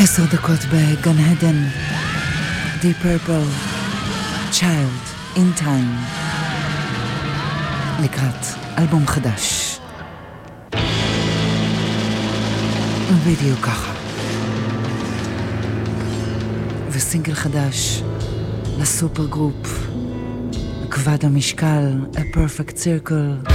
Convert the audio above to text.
10 דקות בגן הדן, Deep Purple, Child in Time, לקראת אלבום חדש. בדיוק ככה. וסינגל חדש לסופר גרופ, כבד המשקל, A Perfect Circle.